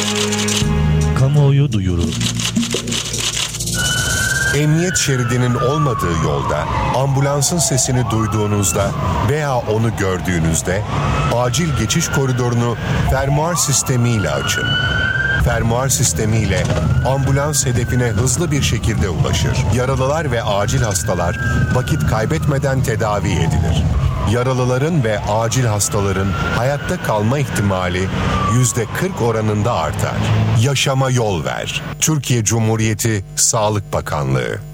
Kamuoyu duyuru. Emniyet şeridinin olmadığı yolda, ambulansın sesini duyduğunuzda veya onu gördüğünüzde acil geçiş koridorunu fermuar sistemiyle açın. Fermuar sistemiyle ambulans hedefine hızlı bir şekilde ulaşır. Yaralılar ve acil hastalar vakit kaybetmeden tedavi edilir. Yaralıların ve acil hastaların hayatta kalma ihtimali %40 oranında artar. Yaşama yol ver. Türkiye Cumhuriyeti Sağlık Bakanlığı.